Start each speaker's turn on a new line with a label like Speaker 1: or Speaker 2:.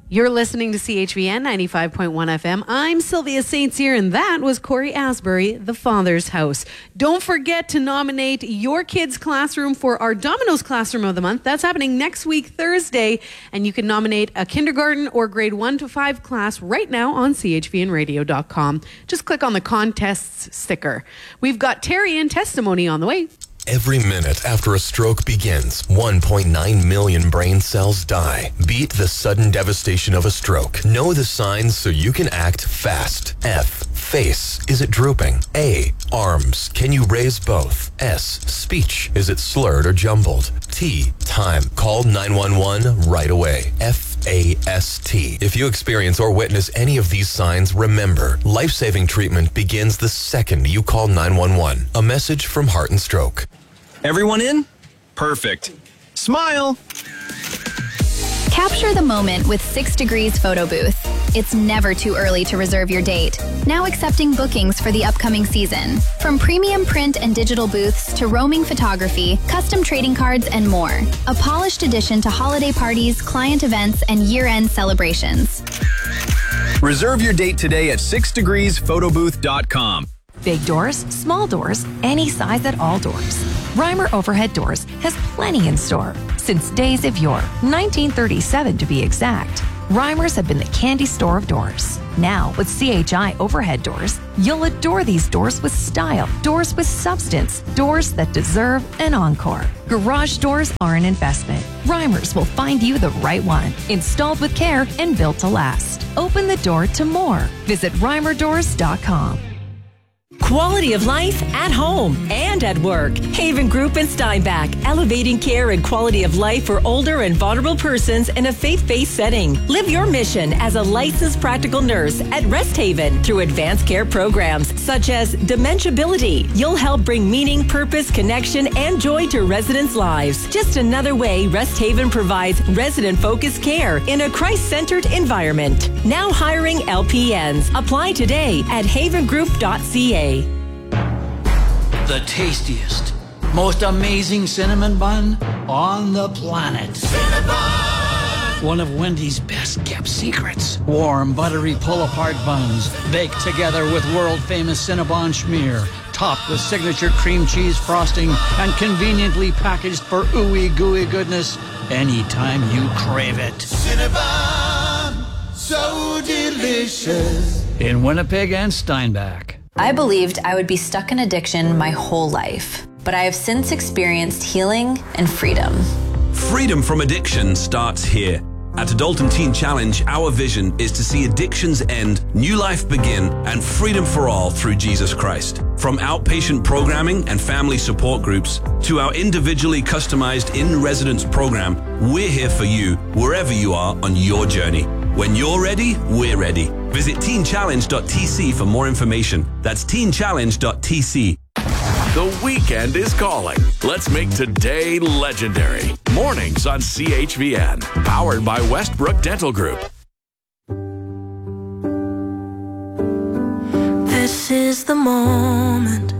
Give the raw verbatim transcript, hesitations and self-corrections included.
Speaker 1: You're listening to C H V N ninety-five point one F M. I'm Sylvia Saint Cyr, and that was Corey Asbury, The Father's House. Don't forget to nominate your kid's classroom for our Domino's Classroom of the Month. That's happening next week, Thursday, and you can nominate a kindergarten or grade one to five class right now on C H V N radio dot com. Just click on the contests sticker. We've got Terry and testimony on the way.
Speaker 2: Every minute after a stroke begins, one point nine million brain cells die. Beat the sudden devastation of a stroke. Know the signs so you can act fast. F. Face. Is it drooping? A. Arms. Can you raise both? S. Speech. Is it slurred or jumbled? T. Time. Call nine one one right away. F. A S T. If you experience or witness any of these signs, remember, life-saving treatment begins the second you call nine one one. A message from Heart and Stroke.
Speaker 3: Everyone in? Perfect. Smile!
Speaker 4: Capture the moment with Six Degrees Photo Booth. It's never too early to reserve your date. Now accepting bookings for the upcoming season. From premium print and digital booths to roaming photography, custom trading cards, and more. A polished addition to holiday parties, client events, and year-end celebrations.
Speaker 3: Reserve your date today at six degrees photo booth dot com.
Speaker 5: Big doors, small doors, any size at all doors. Reimer Overhead Doors has plenty in store. Since days of yore, nineteen thirty-seven to be exact. Reimers have been the candy store of doors. Now, with C H I Overhead Doors, you'll adore these doors with style, doors with substance, doors that deserve an encore. Garage doors are an investment. Reimers will find you the right one, installed with care and built to last. Open the door to more. Visit reimer doors dot com.
Speaker 6: Quality of life at home and at work. Haven Group in Steinbach, elevating care and quality of life for older and vulnerable persons in a faith-based setting. Live your mission as a licensed practical nurse at Rest Haven through advanced care programs such as Dementiability. You'll help bring meaning, purpose, connection, and joy to residents' lives. Just another way Rest Haven provides resident-focused care in a Christ-centered environment. Now hiring L P Ns. Apply today at haven group dot c a.
Speaker 7: The tastiest, most amazing cinnamon bun on the planet. Cinnabon! One of Wendy's best kept secrets. Warm, buttery pull-apart buns baked together with world-famous Cinnabon schmear, topped with signature cream cheese frosting and conveniently packaged for ooey gooey goodness anytime you crave it. Cinnabon, so delicious. In Winnipeg and Steinbach.
Speaker 8: I believed I would be stuck in addiction my whole life, but I have since experienced healing and freedom.
Speaker 9: Freedom from addiction starts here. At Adultum Teen Challenge, our vision is to see addictions end, new life begin, and freedom for all through Jesus Christ. From outpatient programming and family support groups to our individually customized in-residence program, we're here for you wherever you are on your journey. When you're ready, we're ready. Visit teen challenge dot t c for more information. That's teen challenge dot t c.
Speaker 10: The weekend is calling. Let's make today legendary. Mornings on C H V N. Powered by Westbrook Dental Group.
Speaker 11: This is the moment